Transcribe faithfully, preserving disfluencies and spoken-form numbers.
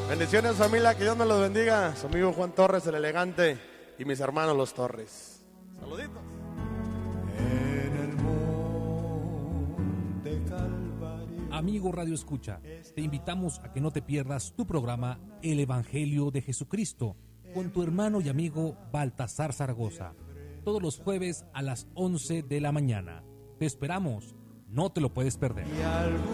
Bendiciones, familia, que Dios me los bendiga. Su amigo Juan Torres, el elegante, y mis hermanos los Torres. Saluditos. En el monte Calvario. Amigo Radio Escucha, te invitamos a que no te pierdas tu programa El Evangelio de Jesucristo con tu hermano y amigo Baltasar Zaragoza, todos los jueves a las once de la mañana. Te esperamos, no te lo puedes perder. Y algún